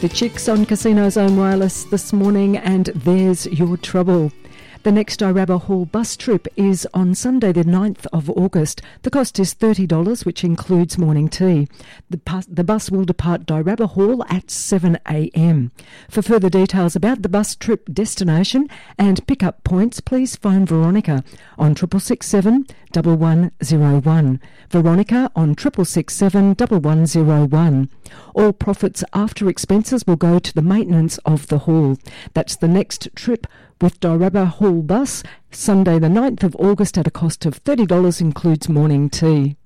The Chicks on Casino Zone Wireless this morning, and there's your trouble. The next Dirabba Hall bus trip is on Sunday the 9th of August. The cost is $30, which includes morning tea. The bus will depart Dirabba Hall at 7 a.m. For further details about the bus trip destination and pick-up points, please phone Veronica on 667 1101. Veronica on 667 1101. All profits after expenses will go to the maintenance of the hall. That's the next trip with Dirabba Hall bus, Sunday the 9th of August at a cost of $30, includes morning tea.